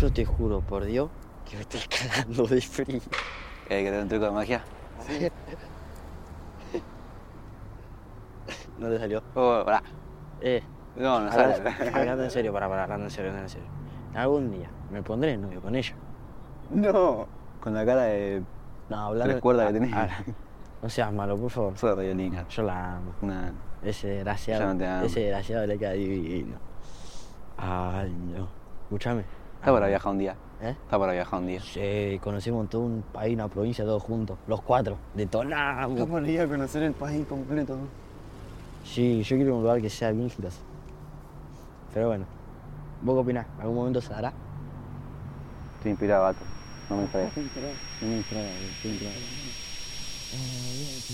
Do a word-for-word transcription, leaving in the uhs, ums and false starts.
Yo te juro por Dios que me estoy cagando de frío. ¿Que hay que tener un truco de magia? Sí. No te salió. Oh, pará. Eh, No, no habla- sale. hablando en serio, para, para, hablando en serio, hablando en serio. Algún día me pondré de novio con ella. No. Con la cara de No, hablando... tres cuerdas ah, que tenés. ah, no seas malo, por favor. Sorry, Olina. Yo la amo. Una... Ese Yo desgraciado, no te amo. ese desgraciado le queda divino. Ay, no. Escúchame. Está para Ah, viajar un día. ¿Eh? Está para viajar un día. Sí, conocemos todo un país, una provincia, todos juntos. Los cuatro. Detonamos. para ir a conocer el país completo. Sí, yo quiero un lugar que sea bien giroso. Pero bueno. ¿Vos qué opinás? ¿Algún momento se dará? Estoy inspirado, vato. No me inspiré. No me inspiraba, estoy inspirado.